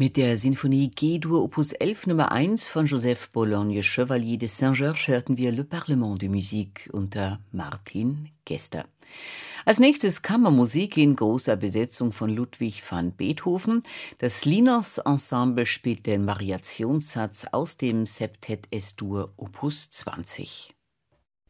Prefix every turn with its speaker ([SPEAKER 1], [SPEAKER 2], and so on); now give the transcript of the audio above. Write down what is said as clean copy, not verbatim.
[SPEAKER 1] Mit der Sinfonie G-Dur Opus 11 Nummer 1 von Joseph Bologne Chevalier de Saint-Georges hörten wir Le Parlement de Musique unter Martin Gester. Als nächstes Kammermusik in großer Besetzung von Ludwig van Beethoven. Das Linos Ensemble spielt den Variationssatz aus dem Septett Es-Dur Opus 20.